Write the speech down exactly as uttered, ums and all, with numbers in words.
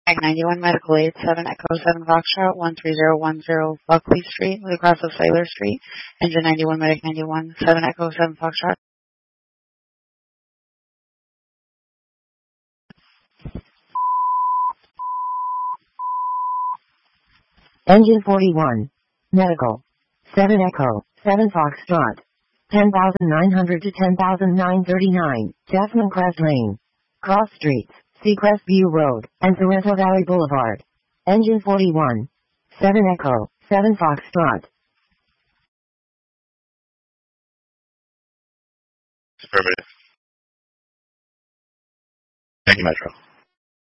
ninety-one Medical Aid, seven Echo seven Foxtrot, one three zero one zero Buckley Street, Blue Cross of Sailor Street. Engine ninety-one Medic ninety-one, seven Echo seven Foxtrot. Engine forty-one. Medical. seven Echo, seven Foxtrot. ten thousand nine hundred to ten thousand nine hundred thirty-nine, Jasmine Crest Lane. Cross Streets, Seacrest View Road, and Sorrento Valley Boulevard. Engine forty-one. seven Echo, seven Foxtrot. Affirmative. Thank you, Metro.